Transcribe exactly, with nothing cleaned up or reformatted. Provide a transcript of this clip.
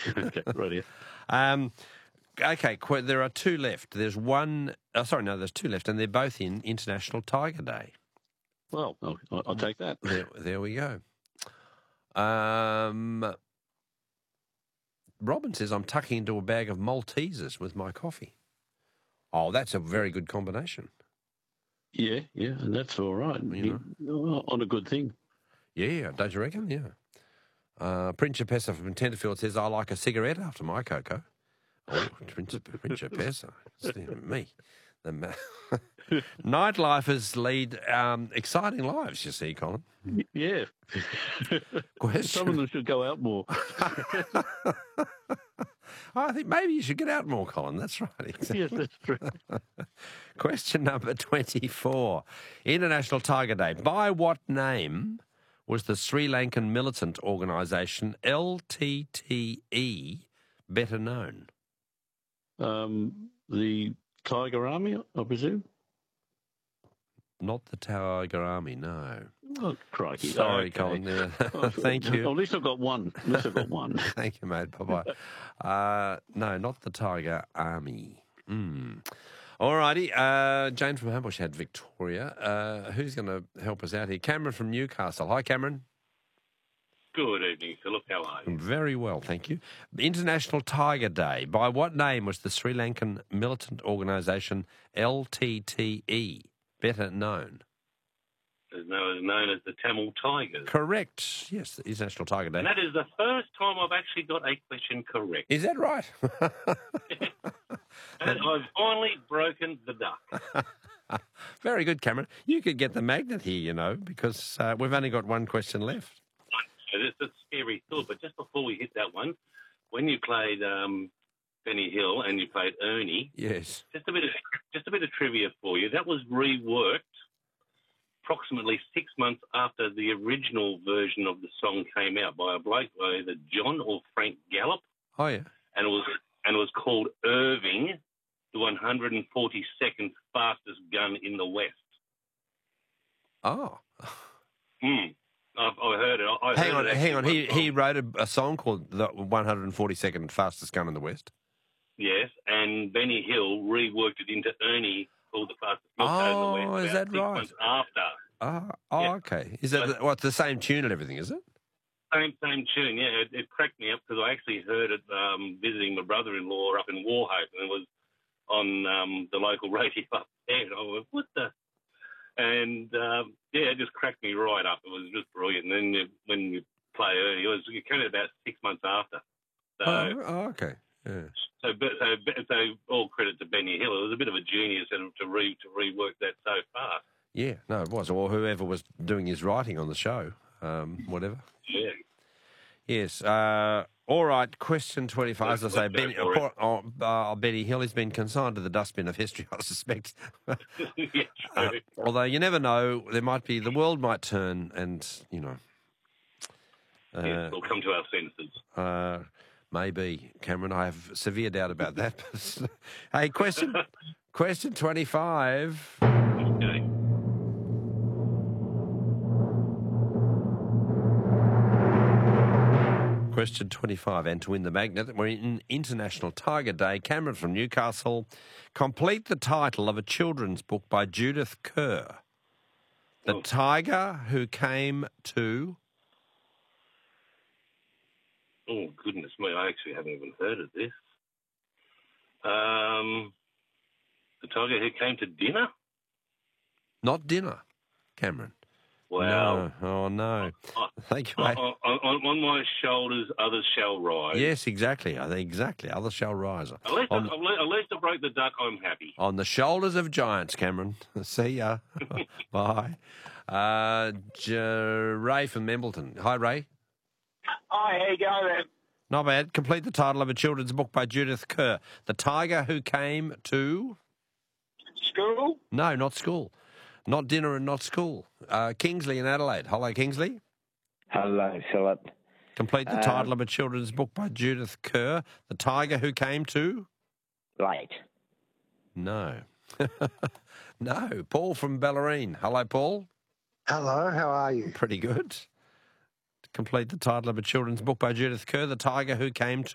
Okay, right here. Um, okay, qu- there are two left. There's one... Oh, sorry, no, there's two left, and they're both in International Tiger Day. Well, I'll, I'll take that. There, there we go. Um, Robin says, I'm tucking into a bag of Maltesers with my coffee. Oh, that's a very good combination. Yeah, yeah, and that's all right. You know. On a good thing. Yeah, don't you reckon? Yeah. Uh, Principessa from Tenterfield says, I like a cigarette after my cocoa. Oh, Principessa. Me. The ma- Nightlifers lead um, exciting lives, you see, Colin. Yeah. Question. Some of them should go out more. I think maybe you should get out more, Colin. That's right. Exactly. Yes, that's true. Question number twenty-four. International Tiger Day. By what name was the Sri Lankan militant organisation L T T E better known? Um, the Tiger Army, I presume? Not the Tiger Army, no. Oh, crikey. Sorry, okay. Colin. Yeah. Thank you. At least I've got one. At least I've got one. Thank you, mate. Bye-bye. Uh, no, not the Tiger Army. Mm. All righty. Uh, Jane from Hambush had Victoria. Uh, who's going to help us out here? Cameron from Newcastle. Hi, Cameron. Good evening, Philip. How are you? Very well, thank you. International Tiger Day. By what name was the Sri Lankan militant organisation L T T E better known? It's known as the Tamil Tigers. Correct. Yes, the International Tiger Day. And that is the first time I've actually got a question correct. Is that right? And I've finally broken the duck. Very good, Cameron. You could get the magnet here, you know, because uh, we've only got one question left. So this is a scary thought, but just before we hit that one, when you played um, Benny Hill and you played Ernie, yes, just a bit of just a bit of trivia for you. That was reworked approximately six months after the original version of the song came out by a bloke by either John or Frank Gallup. Oh yeah, and it was and it was called Irving, the one hundred forty-second fastest gun in the West. Oh. Hmm. I've, I've heard it. I hang heard on, it hang on. He song. he wrote a, a song called "The one hundred forty-second Fastest Gun in the West." Yes, and Benny Hill reworked it into Ernie, called the fastest gun in the West. Oh, is about that six right? months after. Oh, oh Yeah. okay. Is that But- the, what the same tune and everything? Is it? Same same tune, yeah. It, it cracked me up because I actually heard it um, visiting my brother-in-law up in Warhope, and it was on um, the local radio up there. And I was, what the? And um, yeah, it just cracked me right up. It was just brilliant. And then you, when you play Ernie, it was it came out about six months after. So, Oh, oh, okay. Yeah. so, but- so, so, all credit to Benny Hill. It was a bit of a genius to to, re, to rework that so fast. Yeah, no, it was. Or whoever was doing his writing on the show, um, whatever. Yeah. Yes. Uh, all right. Question twenty-five. As I say, Let's go Benny, for it. oh, uh, Benny Hill has been consigned to the dustbin of history, I suspect. yeah, Uh, true. although you never know, there might be the world might turn, and you know, uh, Yes, we'll come to our senses. uh, maybe Cameron. I have severe doubt about that. Hey, question, question twenty-five. Okay. Question twenty-five, and to win the magnet, we're in International Tiger Day. Cameron from Newcastle, complete the title of a children's book by Judith Kerr. The Oh. Tiger Who Came to... Oh, goodness me, I actually haven't even heard of this. Um, the tiger who came to dinner? Not dinner, Cameron. Wow. No. Oh, no. Oh, Thank you, On, mate. on, on, on my shoulders, others shall rise. Yes, exactly. I think exactly. Others shall rise. At least, On, I, at least I broke the duck, I'm happy. on the shoulders of giants, Cameron. See ya. Bye. Uh, J- Ray from Membleton. Hi, Ray. Hi, how you going there? Not bad. Complete the title of a children's book by Judith Kerr. The Tiger Who Came to... School? No, not school. Not dinner and not school. Uh, Kingsley in Adelaide. Hello, Kingsley. Hello, Philip. Complete the Um, title of a children's book by Judith Kerr. The Tiger Who Came to... Late. No. No. Paul from Ballerine. Hello, Paul. Hello, how are you? Pretty good. Complete the title of a children's book by Judith Kerr. The Tiger Who Came to...